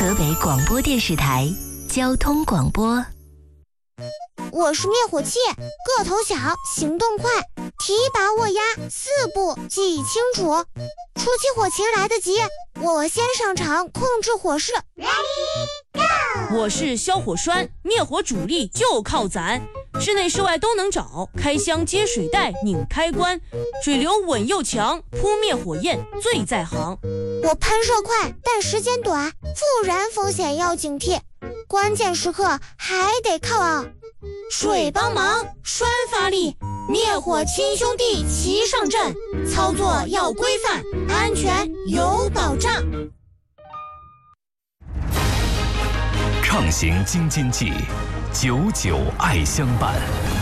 河北广播电视台交通广播。 我是灭火器，个头小，行动快，提拔握压4步记忆清楚，出起火情来得及，我先上场控制火势。 我是消火栓，灭火主力就靠攒，室内室外都能找，开箱接水袋拧开关，水流稳又强，扑灭火焰最在行。 我喷射快，但时间短，复燃风险要警惕，关键时刻还得靠水帮忙，栓发力，灭火亲兄弟齐上阵，操作要规范，安全有保障。 畅行京津冀，99爱相伴。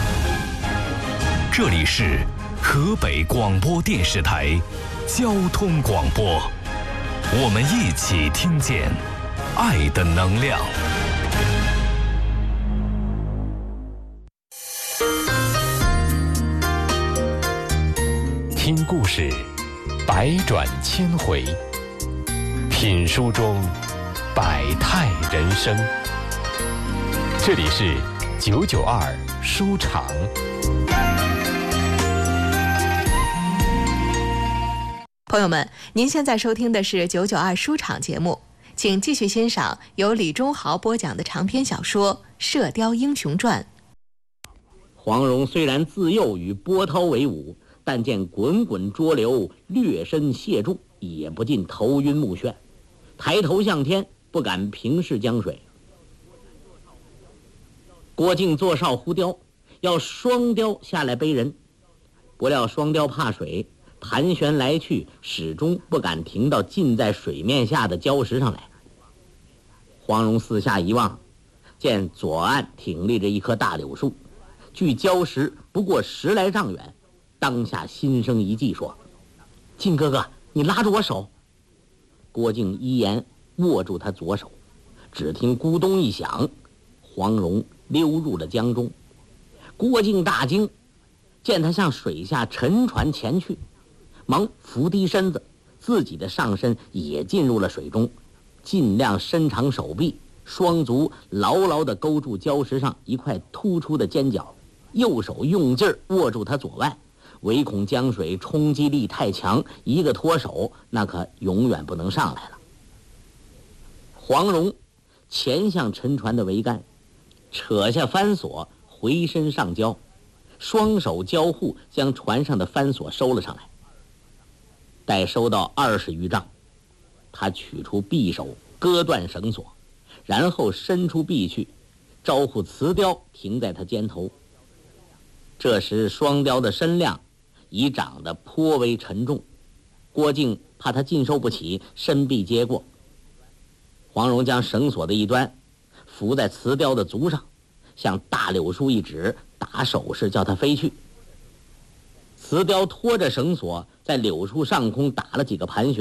这里是河北广播电视台交通广播，我们一起听见爱的能量。听故事，百转千回；品书中，百态人生。这里是992书场。 朋友们，您现在收听的是992书场节目，请继续欣赏由李忠豪播讲的长篇小说《射雕英雄传》。 黄蓉虽然自幼与波涛为伍，但见滚滚浊流，掠身泻注，也不禁头晕目眩，抬头向天，不敢平视江水。郭靖坐哨呼雕，要双雕下来背人，不料双雕怕水，盘旋来去，始终不敢停到近在水面下的礁石上来。黄蓉四下一望，见左岸挺立着一棵大柳树，距礁石不过10来丈远，当下心生一计，说：“靖哥哥，你拉住我手。”郭靖依言握住他左手，只听咕咚一响，黄蓉溜入了江中。郭靖大惊，见他向水下沉船前去，忙伏低身子，自己的上身也进入了水中，尽量伸长手臂，双足牢牢地勾住礁石上一块突出的尖角，右手用劲儿握住他左腕，唯恐江水冲击力太强，一个脱手，那可永远不能上来了。黄蓉前向沉船的桅杆，扯下帆索，回身上礁，双手交互，将船上的帆索收了上来。待收到20余丈，他取出匕首，割断绳索，然后伸出臂去，招呼瓷雕停在他肩头。这时双雕的身量已长得颇为沉重，郭靖怕他禁收不起，伸臂接过。黄蓉将绳索的一端扶在瓷雕的足上，向大柳树一指，打手势叫他飞去。瓷雕拖着绳索在柳树上空打了几个盘旋，